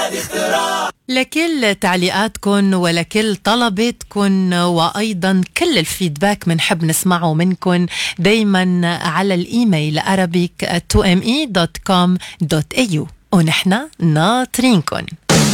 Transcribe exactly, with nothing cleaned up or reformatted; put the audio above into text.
لكل تعليقاتكم ولكل طلباتكم وأيضا كل الفيدباك منحب نسمعه منكم دايما على الإيميل arabic at two m e dot com dot a u ونحن ناطرينكم.